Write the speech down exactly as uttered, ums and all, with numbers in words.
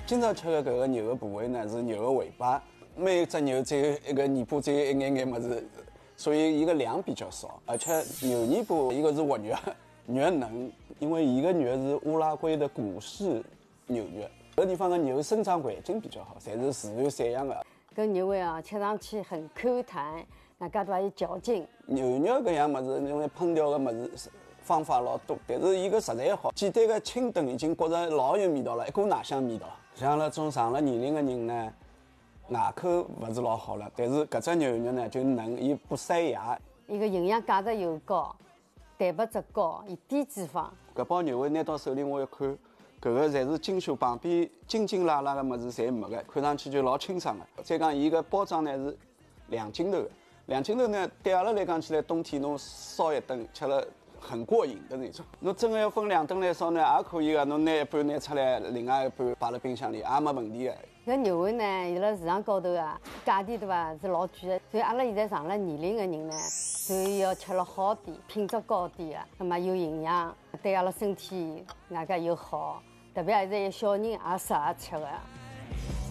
今朝吃的搿个牛的部位呢是牛的尾巴，每只牛只有一个尾巴，只有一眼眼么子，所以伊个量比较少。而且牛尾巴一个是活肉，肉嫩，因为伊个肉是乌拉圭的古式牛肉，搿地方的牛生长环境比较好，侪是自然散养的。 搿牛尾啊，吃上去很 Q 弹，那介多有嚼劲。 牛肉搿样物事，用来烹调个物事方法老多，但是伊个食材好，简单个清炖已经觉着老有味道了，一股奶香味道。像那种上了年龄个人呢，牙口勿是老好了，但是搿只牛肉呢就嫩，伊不塞牙。 伊个营养价值又高，蛋白质高，伊低脂肪。 搿包牛尾拿到手里，我一看，搿个侪是精修，旁边筋筋拉拉个物事侪没个，看上去就老清爽个。再讲伊个包装呢是两斤头个，两斤头呢对阿拉来讲起来，冬天侬烧一顿吃了很过瘾的那种。侬真个要分两顿来烧呢，也可以个。侬拿一半拿出来，另外一半摆辣冰箱里，也没问题个。 搿牛尾呢，伊辣市场高头啊，价钿对伐是老贵个，所以阿拉现在上了年龄个人呢，所以要吃了好点，品质高点个，那么有营养，对阿拉身体外加又好，特别现在有小人也适合吃个。